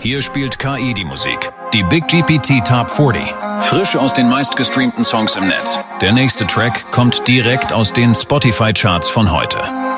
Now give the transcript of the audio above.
Hier spielt KI die Musik. Die Big GPT Top 40. Frisch aus den meistgestreamten Songs im Netz. Der nächste Track kommt direkt aus den Spotify-Charts von heute.